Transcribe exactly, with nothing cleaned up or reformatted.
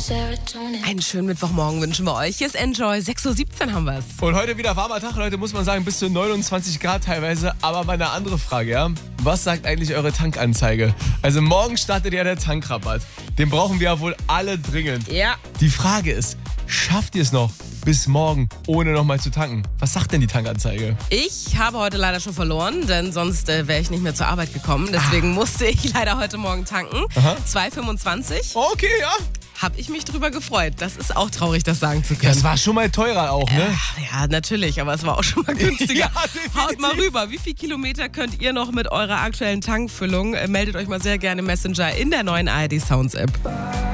Einen schönen Mittwochmorgen wünschen wir euch. Hier ist Enjoy, sechs Uhr siebzehn haben wir es. Und heute wieder warmer Tag, Leute, muss man sagen, bis zu neunundzwanzig Grad teilweise. Aber mal eine andere Frage, ja? Was sagt eigentlich eure Tankanzeige? Also morgen startet ja der Tankrabatt. Den brauchen wir ja wohl alle dringend. Ja. Die Frage ist, schafft ihr es noch bis morgen, ohne nochmal zu tanken? Was sagt denn die Tankanzeige? Ich habe heute leider schon verloren, denn sonst äh, wäre ich nicht mehr zur Arbeit gekommen. Deswegen ah. musste ich leider heute Morgen tanken. zwei fünfundzwanzig. Okay, ja. Habe ich mich drüber gefreut. Das ist auch traurig, das sagen zu können. Das war schon mal teurer auch, ne? Äh, ja, natürlich, aber es war auch schon mal günstiger. Ja, Haut mal rüber. Wie viele Kilometer könnt ihr noch mit eurer aktuellen Tankfüllung? Meldet euch mal sehr gerne im Messenger in der neuen A R D Sounds App.